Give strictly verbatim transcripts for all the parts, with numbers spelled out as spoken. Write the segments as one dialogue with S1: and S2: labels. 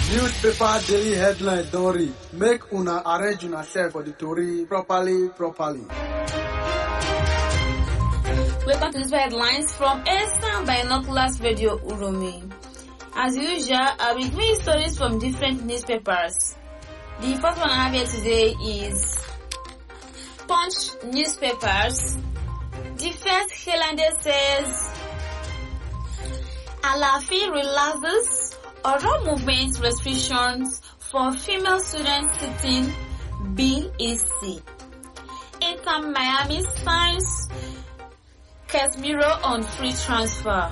S1: Newspaper daily headlines don read. Make una arrange una self for the story properly, properly.
S2: Welcome to these headlines from Eastern Binoculars Radio Uromi. As usual, I'll be giving stories from different newspapers. The first one I have here today is Punch newspapers. The first headline says, Alaafin relaxes oral movement restrictions for female students sitting Bill E C. Inter Miami signs Casemiro on free transfer.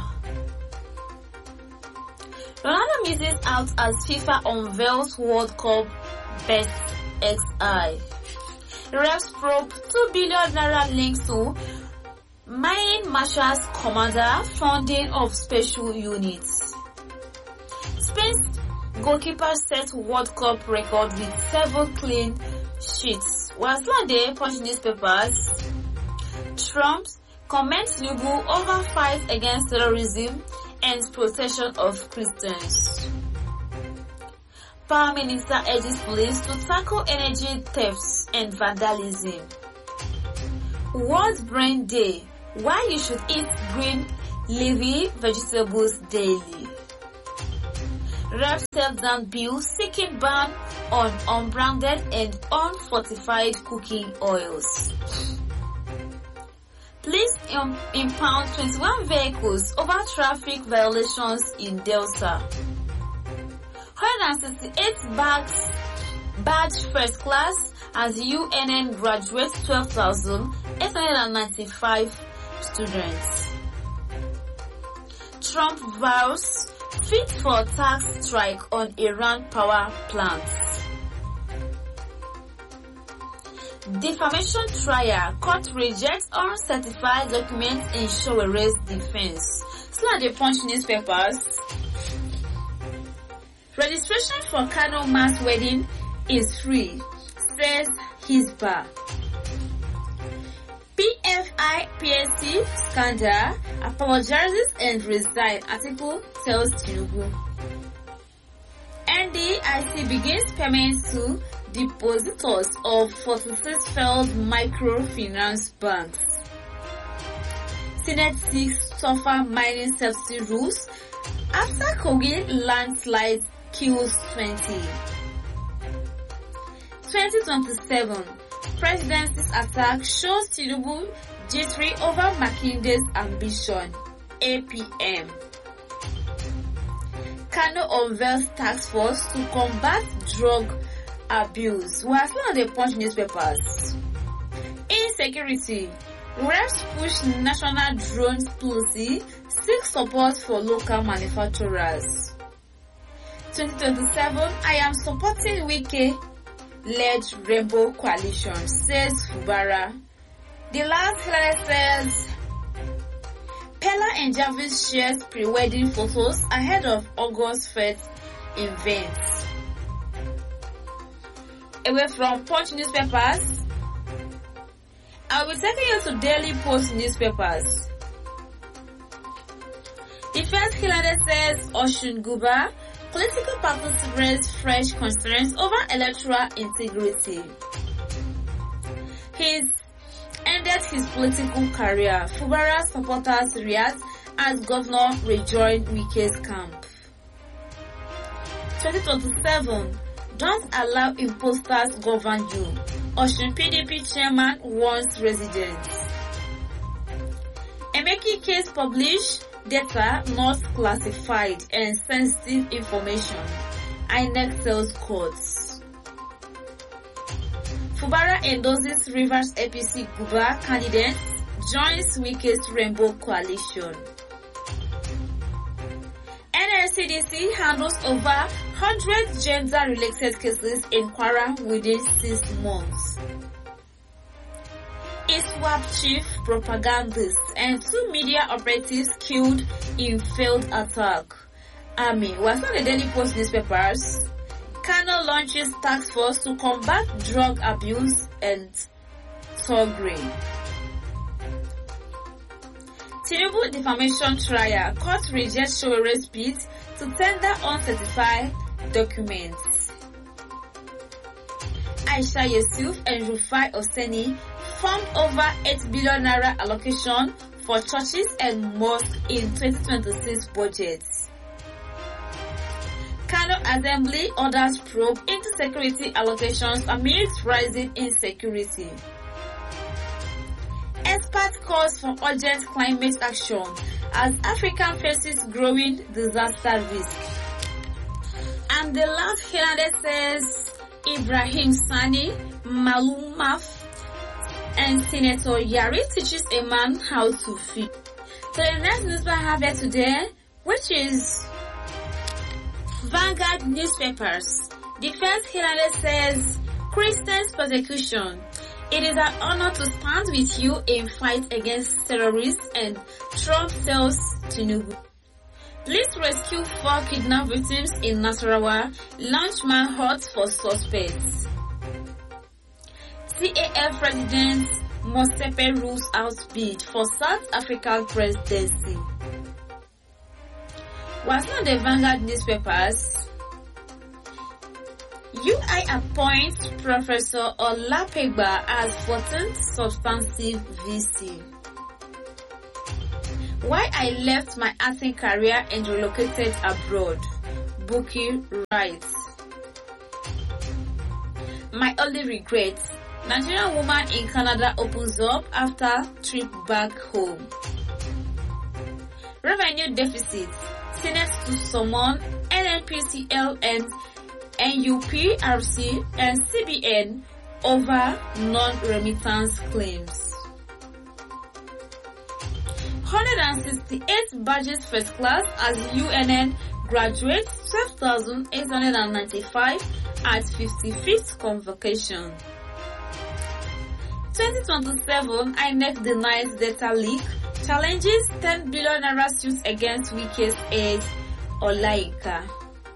S2: Ronaldo misses out as FIFA unveils World Cup best X I. Refs probe two billion naira links to Main Marshals Commander funding of special units. Spain's goalkeeper set World Cup record with seven clean sheets. While Sunday, Punch newspapers, Trump comments Tinubu over fight against terrorism and protection of Christians. Power Minister urges police to tackle energy thefts and vandalism. World Brain Day, why you should eat green leafy vegetables daily. Rep steps down bill seeking ban on unbranded and unfortified cooking oils. Police um, impound twenty-one vehicles over traffic violations in Delta. one hundred sixty-eight bags badge first class as U N N graduates twelve thousand eight hundred ninety-five students. Trump vows fit for tax strike on Iran power plants. Defamation trial. Court rejects uncertified documents in Showere's defense. Still at the Punch newspapers. Registration for Kano mass wedding is free, says Hisba. P F I P S C scandal, apologizes and resigns, article tells Tinubu. N D I C begins payments to depositors of forty-six failed microfinance banks. Senate seeks tougher mining subsidy rules after Kogi landslide kills twenty. twenty twenty-seven Presidency's attack shows Tinubu jittery over Makinde's ambition. A P M. Kano unveils task force to combat drug abuse. We are still on the Punch newspapers. Insecurity. Reps push national drones policy, seek support for local manufacturers. twenty twenty-seven, I am supporting Wike led Rainbow Coalition, says Fubara. The last headline says, Pella and Jarvis shares pre-wedding photos ahead of August first event. Away from Punch newspapers, I'll be taking you to Daily Post newspapers. The first headline says, Oshun Guba, political parties raise fresh concerns over electoral integrity. He's ended his political career. Fubara supporters react as governor rejoined Wike's camp. twenty twenty-seven, don't allow imposters govern you. Osun P D P chairman warns residents. Emeki case published data not classified and sensitive information. I N E C tells courts. Fubara endorses Rivers A P C Guba candidate, joins Wike's Rainbow Coalition. N S C D C handles over one hundred gender-related cases in Kwara within six months. ISWAP chief propagandist and two media operatives killed in failed attack. Army. Was on the Daily Post newspapers. Kano launches task force to combat drug abuse and thuggery. Tinubu defamation trial. Court rejects Showere's bid to tender uncertified documents. Aisha Yusuf and Rufai Oseni formed over eight billion naira allocation for churches and mosques in twenty twenty-six budget. Kano Assembly orders probe into security allocations amid rising insecurity. Expert calls for urgent climate action as Africa faces growing disaster risk. And the last headline says Ibrahim Sani, Malum Maf, and Senator Yari teaches a man how to feed. So the next news I have here today, which is Vanguard newspapers. The first headline says Christians persecution. It is an honor to stand with you in fight against terrorists, and Trump tells Tinubu. Police rescue four kidnapped victims in Nasarawa, launch manhunt for suspects. C A F President Motsepe rules out bid for South African presidency. Was not the Vanguard newspapers? U I appoints Professor Olapegba as fourteenth substantive V C. Why I left my acting career and relocated abroad, Buki writes. My only regret, Nigerian woman in Canada opens up after trip back home. Revenue deficit, Senate to summon N N P C L and N U P R C and C B N over non-remittance claims. one hundred sixty-eight badges first class as U N N graduates twelve thousand eight hundred ninety-five at fifty-fifth convocation. twenty twenty-seven I N E C denies data leak, challenges ten billion naira suits against Wike's aide Olaika.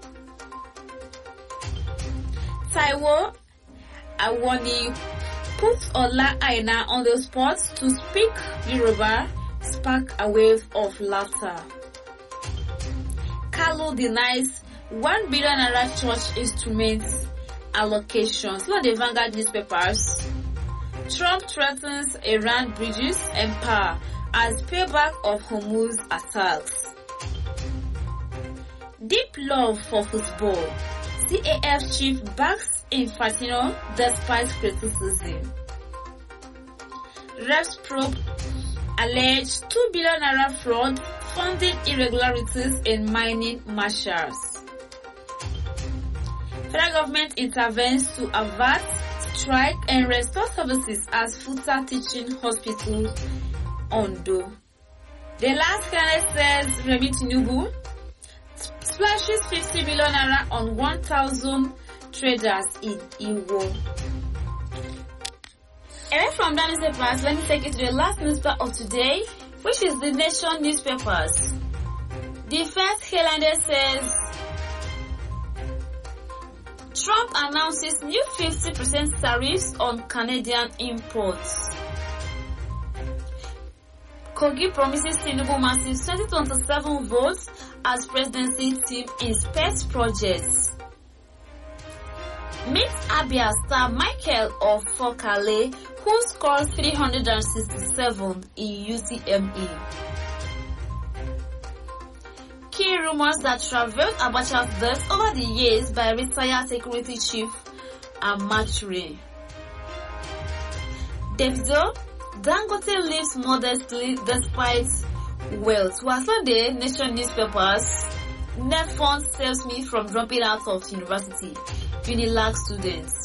S2: Taiwo Awoni puts Ola Aina on the spot to speak Yoruba, spark a wave of laughter. Kalu denies one billion naira church instruments allocations. Look at the Vanguard newspapers. Trump threatens Iran bridges and power as payback of Hormuz attacks. Deep love for football. C A F chief backs Infantino despite criticism. Refs probe alleged two billion naira fraud funding irregularities in mining marshals. Federal government intervenes to avert strike and restore services as Futa Teaching Hospital, Ondo. The last headline says Remi Tinubu splashes fifty billion naira on one thousand traders in Iwo. Away from that newspapers, let me take you to the last newspaper of today, which is the Nation newspapers. The first headline says Trump announces new fifty percent tariffs on Canadian imports. Kogi promises Tinubu massive twenty twenty-seven votes as presidency team inspects projects. Meet Abia star Michael of Fokale, who scored three hundred sixty-seven in U T M E. Key rumors that traveled Abacha's death over the years by retired security chief Amatri. Davido, Dangote lives modestly despite wealth. Was not the Nation newspapers? Net fund saves me from dropping out of university. Unilag students.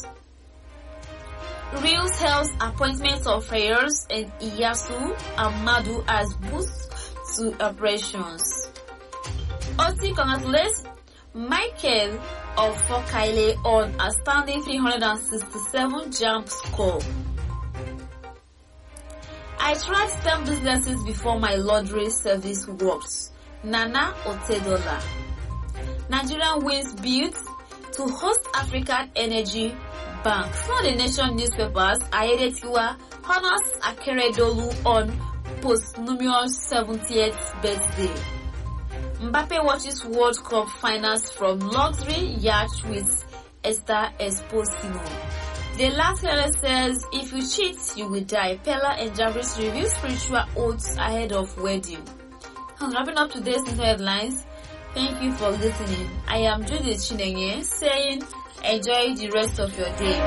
S2: Real Health appointments of Fayers and Iyasu Amadu as boost to operations. O T congratulates Michael of Fokaile on a standing three hundred sixty-seven jump score. I tried STEM businesses before my laundry service works. Nana Otedola. Nigerian wins bid to host African Energy Bank. From the Nation newspapers, Ayedetiwa honors Akeredolu on posthumous seventieth birthday. Mbappe watches World Cup finals from luxury yacht with Esther Esposito. The last letter says, if you cheat, you will die. Pella and Jarvis review spiritual oaths ahead of wedding. I'm wrapping up today's headlines. Thank you for listening. I am Judith Chinenye saying, enjoy the rest of your day.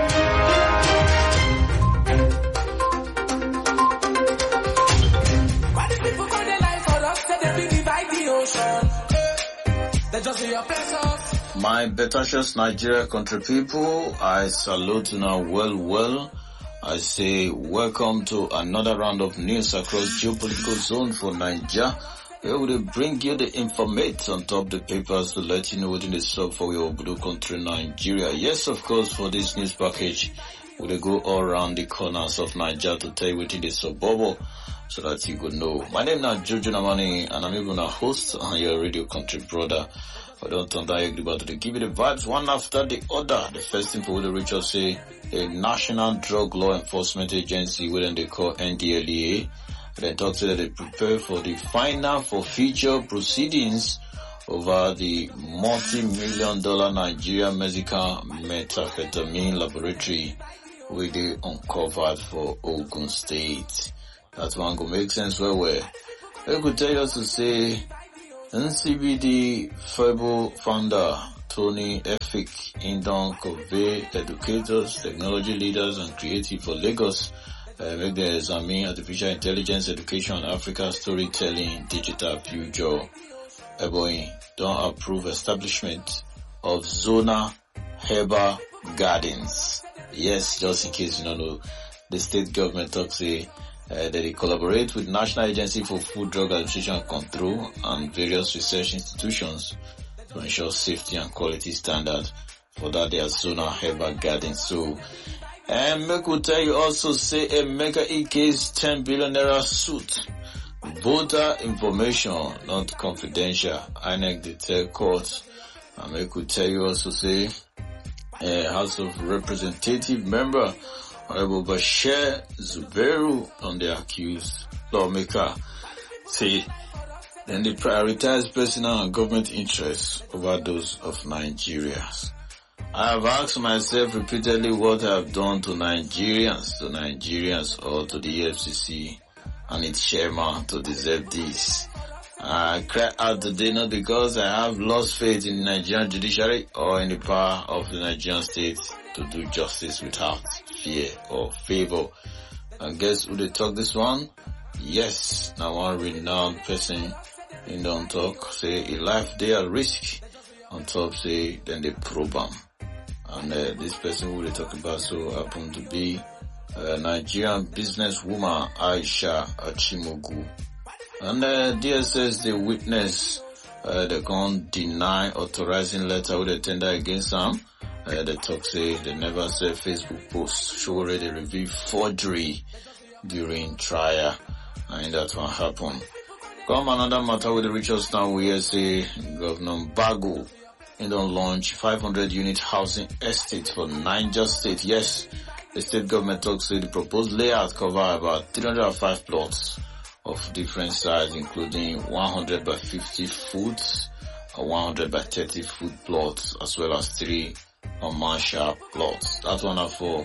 S3: Why do people go their life for us? They be divide the ocean. They just be oppressors.
S4: My Betashus Nigeria country people, I salute you now well, well. I say welcome to another round of news across geopolitical zone for Nigeria. We will bring you the information on top the papers to let you know what in the sub for your blue country Nigeria. Yes, of course, for this news package, we will go all around the corners of Nigeria to tell you what in the suburb so that you could know. My name is Jojo Namani and I'm even a host on your radio country brother. I don't turn that about to give you the vibes one after the other. The first thing for the reach us say the National Drug Law Enforcement Agency, within they call N D L E A. They talk to that they prepare for the final for future proceedings over the multi-million dollar Nigeria Mexican methamphetamine laboratory where they uncovered for Ogun State. That one go make sense where where. They could tell us to say N C B D Fable founder Tony Efik Indon convey educators, technology leaders and creative for Lagos uh, make the examine artificial intelligence education and Africa storytelling digital future. Ebony don't approve establishment of Zona Herbal Gardens. Yes, just in case you don't know, the state government talks say Uh, that they collaborate with National Agency for Food, Drug Administration and Control and various research institutions to ensure safety and quality standards for that their Zona Herbal Garden. So, and make will tell you also say a mega e-case ten billion naira suit. Voter information, not confidential. I N E C detail court. And make will tell you also say a House of Representative member Honorable Bashir Zubairu on the accused lawmaker say then they prioritize personal and government interests over those of Nigerians. I have asked myself repeatedly what I have done to Nigerians, to Nigerians or to the E F C C and its chairman to deserve this. I cry out today not because I have lost faith in the Nigerian judiciary or in the power of the Nigerian state to do justice without fear or favor. And guess who they talk this one? Yes, now one renowned person in the on talk say a life they at risk. On top say then they probe them. And uh, this person who they talk about so happened to be a Nigerian businesswoman Aisha Achimogu. And uh, D S S they witness uh, they can't deny authorizing letter with a tender against them. Uh, the talk say they never said Facebook post show already reveal forgery during trial, and that one happened. Come another matter with the richest town we say Governor Bago in the launch five hundred unit housing estate for Niger State. Yes, the state government talks say the proposed layout cover about three hundred five plots of different size, including one hundred by fifty foot, or one hundred by thirty foot plots, as well as three commercial plots. That one are for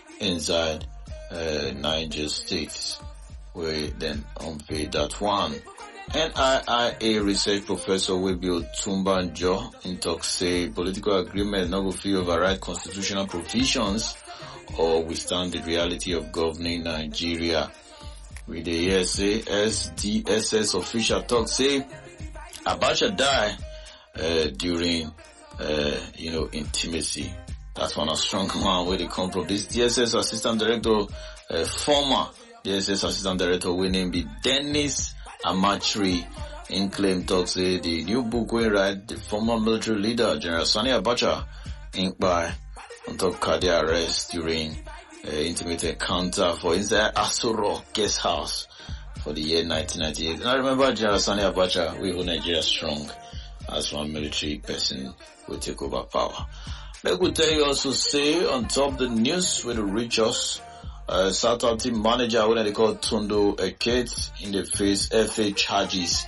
S4: inside uh, Niger State. We then unveil that one. N I I A research professor Webi Otumbanjo in talk say political agreement not will feel override constitutional provisions or withstand the reality of governing Nigeria. With the E S A S D S S official talk say Abacha die uh, during uh, you know intimacy. That's one of strong one where they come from. This D S S assistant director, uh, former D S S assistant director, we name be Dennis Amatri. In claim talks say the new book we write the former military leader General Sani Abacha inked by on top cardiac arrest during uh, intimate encounter for inside Asoro guest house for the year nineteen ninety-eight. And I remember General Sani Abacha, we hold Nigeria strong as one military person will take over power. Let me tell you also say on top the news will reach us. Uh, South team manager, what they call Tondo Eket, in the face F A charges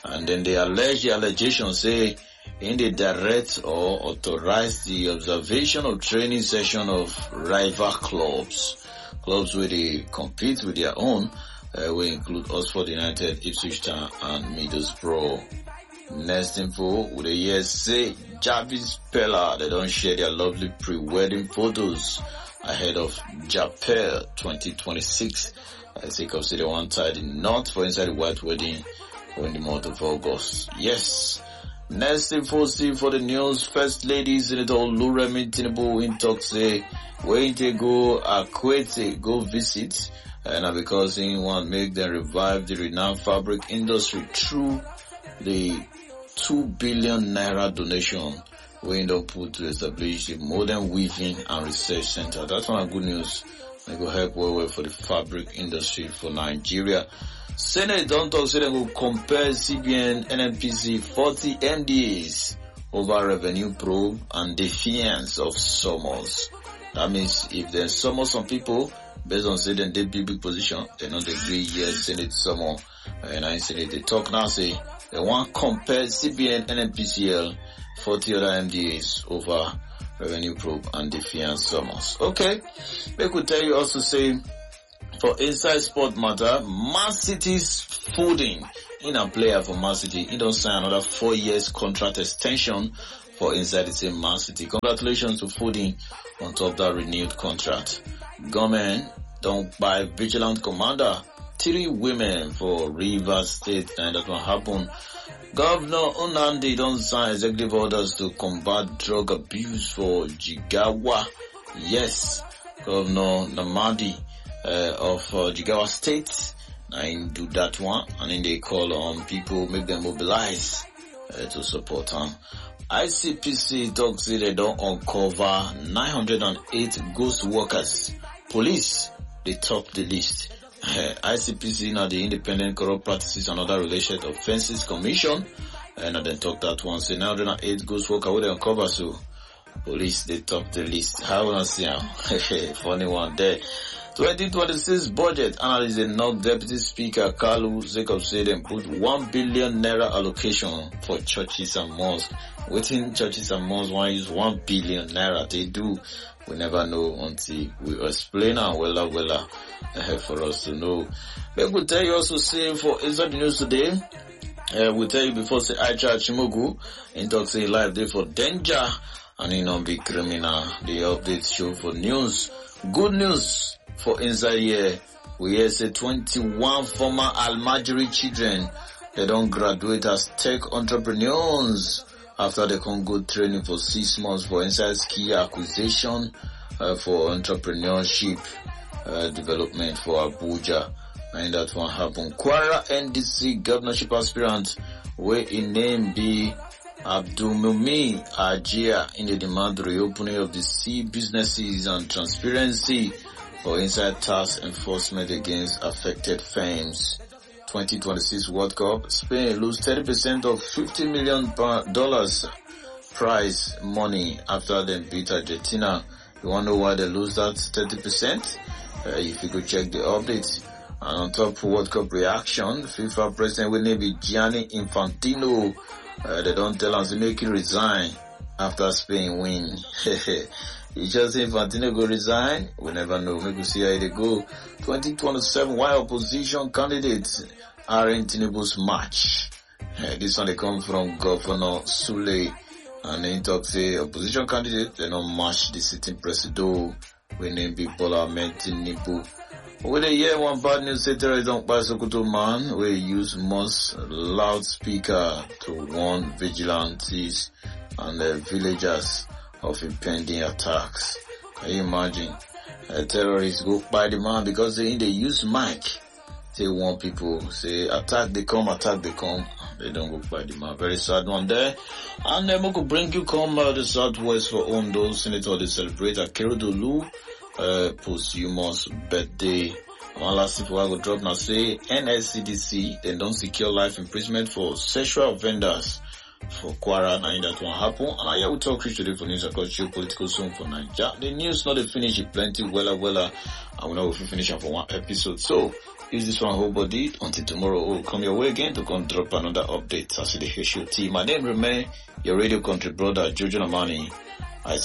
S4: And then they allege the allegation say in the direct or authorize the observation of training session of rival clubs. Clubs where they compete with their own, uh, will include Oxford United, Ipswich Town and Middlesbrough. Next info, with the years say Javis Pella, they don't share their lovely pre-wedding photos ahead of Japel twenty twenty-six. I think I've seen the one tied not for inside the white wedding for in the month of August. Yes. Next info, still for the news. First Lady Senator Oluremi Tinubu in talk say, where they go Akwete go visit, and because he want make them revive the renowned fabric industry through the two billion naira donation we don't put to establish the modern weaving and research center. That's one good news. It will help well, well for the fabric industry for Nigeria. Senate don't talk, say they will compare C B N, N N P C, forty M D As over revenue probe and defiance of summons. That means if they summon some people, based on say then they big big position, they not agree yes, Senate summon. And I say they talk now say they want compare C B N, N N P C L, forty other M D As over revenue probe and defiance summons. Okay, we could tell you also say, for inside sport matter, Man City's Foden, in a player for Man City, he don't sign another four years contract extension for inside the same Man City. Congratulations to Foden on top of that renewed contract. Government don't buy vigilant commander, three women for Rivers State, and that will happen. Governor Nnamdi don't sign executive orders to combat drug abuse for Jigawa. Yes, Governor Namadi Uh, of uh, Jigawa State, and do that one, and then they call on people, make them mobilize uh, to support them. I C P C talks say they don't uncover nine hundred eight ghost workers. Police, they top the list. Uh, I C P C now the Independent Corrupt Practices and Other Related Offences Commission, and then talk that one, say nine hundred eight ghost workers will they uncover, so police, they top the list. How wanna see how? Funny one there. twenty twenty-six budget analyst and not Deputy Speaker Kalu Jacob said and put one billion naira allocation for churches and mosques. Within churches and mosques, one use one billion naira. They do. We never know until we explain and wella wella uh, for us to know. But we'll tell you also say for inside the news today, uh, we'll tell you before say Aicha Chimogu in talk say live day for danger and in non be criminal. The update show for news. Good news. For inside here, we hear say twenty-one former Almajiri children, they don't graduate as tech entrepreneurs after they can go training for six months for inside ski acquisition uh, for entrepreneurship uh, development for Abuja. And that one happened. Kwara N D C governorship aspirant, where in name be Abdulmumi Ajia in the demand reopening of the sea businesses and transparency for inside tax enforcement against affected firms. twenty twenty-six World Cup, Spain lose thirty percent of fifty million dollars prize money after they beat Argentina. You want to know why they lose that thirty percent? Uh, if you could check the updates. And on top of World Cup reaction, FIFA president will name be Gianni Infantino. Uh, they don't tell us to make him resign after Spain win. You just say Infantino go resign? We never know. Maybe we'll see how they go. twenty twenty-seven, why opposition candidates are in Tinubu's match? Uh, this one they come from Governor Sule. And then talk say opposition candidate, they don't match the sitting president. We name big Bola Ahmed Tinubu. With a year one bad news, say terrorists don't buy Sokoto man. We use most loudspeaker to warn vigilantes and the villagers of impending attacks. Can you imagine? Uh, terrorists go by the man because they, they use mic. They want people say attack they come, attack they come. They don't go by the man. Very sad one there. And then we could bring you come uh, the southwest for Ondo. Senator they celebrate Akeredolu uh, posthumous birthday. One last thing I go drop now say N S C D C they don't secure life imprisonment for sexual offenders. For Kwara, and that won't happen. And I will talk today for news across geopolitical zone for Nigeria. The news not the finish, it plenty, wella, wella. And we know if we finish up for one episode. So, Use this one whole body until tomorrow. We'll come your way again to come drop another update as the H O T. My name remain your radio country brother, Jojo Namani.